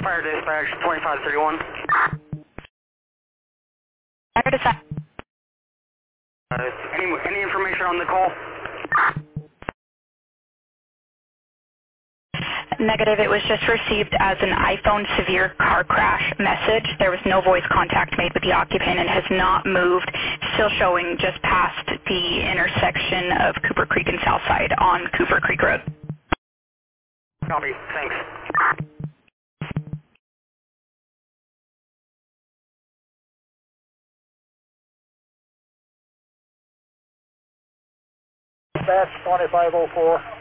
Fire dispatch 2531. Fire dispatch. Any information on the call? Negative. It was just received as an iPhone severe car crash message. There was no voice contact made with the occupant and has not moved. Still showing just past the intersection of Cooper Creek and Southside on Cooper Creek Road. Copy. Thanks. Dispatch 2504.